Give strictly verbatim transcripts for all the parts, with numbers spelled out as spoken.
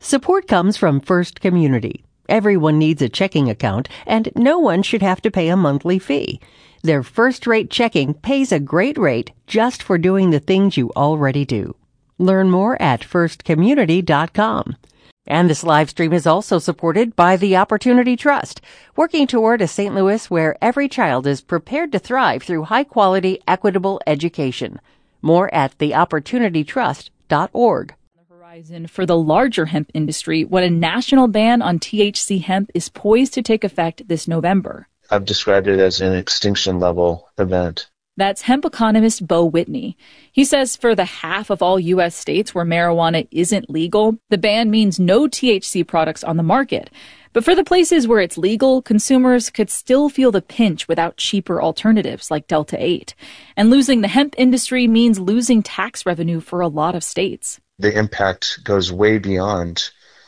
Support comes from First Community. Everyone needs a checking account, and no one should have to pay a monthly fee. Their first-rate checking pays a great rate just for doing the things you already do. Learn more at first community dot com. And this live stream is also supported by the Opportunity Trust, working toward a Saint Louis where every child is prepared to thrive through high-quality, equitable education. More at the opportunity trust dot org. For the larger hemp industry, what a national ban on T H C hemp is poised to take effect this November. I've described it as an extinction-level event. That's hemp economist Bo Whitney. He says for the half of all U S states where marijuana isn't legal, the ban means no T H C products on the market. But for the places where it's legal, consumers could still feel the pinch without cheaper alternatives like Delta eight. And losing the hemp industry means losing tax revenue for a lot of states. The impact goes way beyond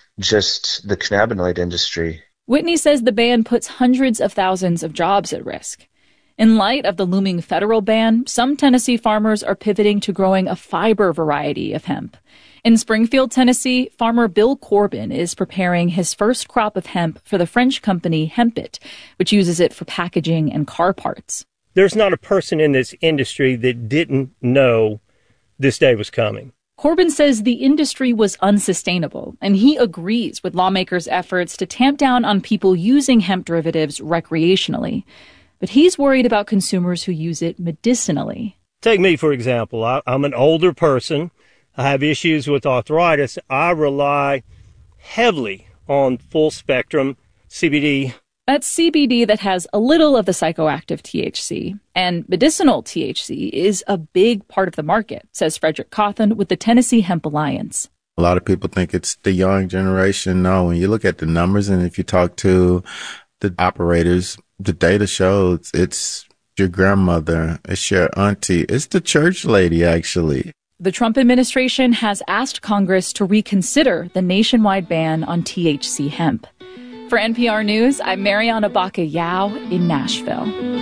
just the cannabinoid industry. Whitney says the ban puts hundreds of thousands of jobs at risk. In light of the looming federal ban, some Tennessee farmers are pivoting to growing a fiber variety of hemp. In Springfield, Tennessee, farmer Bill Corbin is preparing his first crop of hemp for the French company Hempit, which uses it for packaging and car parts. There's not a person in this industry that didn't know this day was coming. Corbin says the industry was unsustainable, and he agrees with lawmakers' efforts to tamp down on people using hemp derivatives recreationally. But he's worried about consumers who use it medicinally. Take me, for example. I, I'm an older person. I have issues with arthritis. I rely heavily on full-spectrum C B D. That's C B D that has a little of the psychoactive T H C. And medicinal T H C is a big part of the market, says Frederick Cawthon with the Tennessee Hemp Alliance. A lot of people think it's the young generation. No, when you look at the numbers and if you talk to the operators, the data shows it's your grandmother, it's your auntie, it's the church lady, actually. The Trump administration has asked Congress to reconsider the nationwide ban on T H C hemp. For N P R News, I'm Mariana Baca-Yao in Nashville.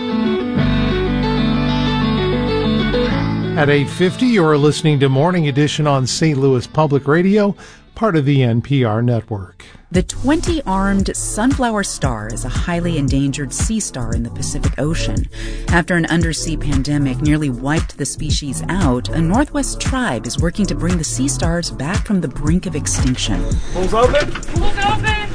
At eight fifty, you're listening to Morning Edition on Saint Louis Public Radio, part of the N P R network. The twenty-armed sunflower star is a highly endangered sea star in the Pacific Ocean. After an undersea pandemic nearly wiped the species out, a Northwest tribe is working to bring the sea stars back from the brink of extinction. Pools open! Pools open!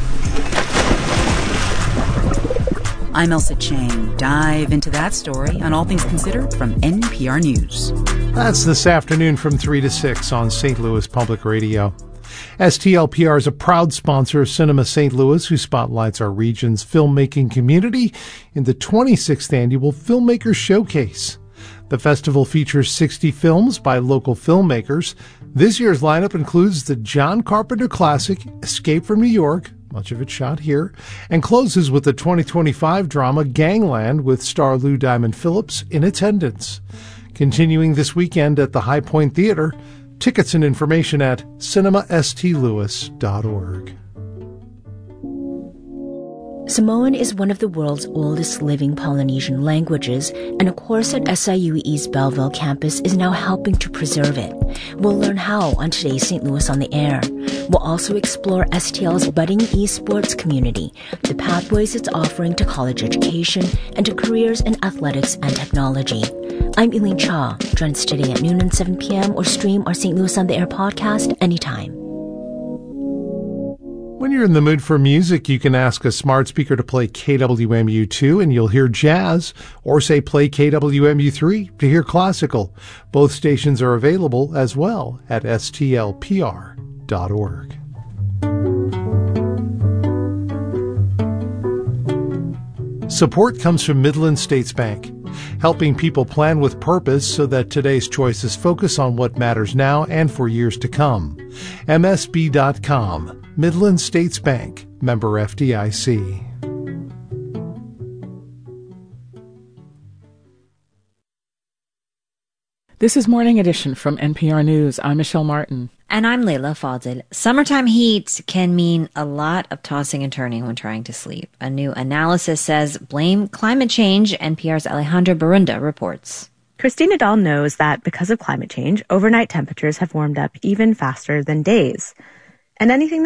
I'm Elsa Chang. Dive into that story on All Things Considered from N P R News. That's this afternoon from three to six on Saint Louis Public Radio. S T L P R is a proud sponsor of Cinema Saint Louis, who spotlights our region's filmmaking community in the twenty-sixth Annual Filmmakers Showcase. The festival features sixty films by local filmmakers. This year's lineup includes the John Carpenter classic, Escape from New York, much of it shot here, and closes with the twenty twenty-five drama Gangland with star Lou Diamond Phillips in attendance. Continuing this weekend at the High Point Theater, tickets and information at cinema s t louis dot org. Samoan is one of the world's oldest living Polynesian languages, and a course at S I U E's Belleville campus is now helping to preserve it. We'll learn how on today's Saint Louis on the Air. We'll also explore S T L's budding esports community, the pathways it's offering to college education and to careers in athletics and technology. I'm Eileen Cha. Join us today at noon and seven p.m. or stream our Saint Louis on the Air podcast anytime. When you're in the mood for music, you can ask a smart speaker to play K W M U two and you'll hear jazz, or say play K W M U three to hear classical. Both stations are available as well at s t l p r dot org. Support comes from Midland States Bank, helping people plan with purpose so that today's choices focus on what matters now and for years to come. M S B dot com. Midland States Bank, member F D I C. This is Morning Edition from N P R News. I'm Michelle Martin. And I'm Leila Fadil. Summertime heat can mean a lot of tossing and turning when trying to sleep. A new analysis says blame climate change. N P R's Alejandra Barunda reports. Christina Dahl knows that because of climate change, overnight temperatures have warmed up even faster than days. And anything that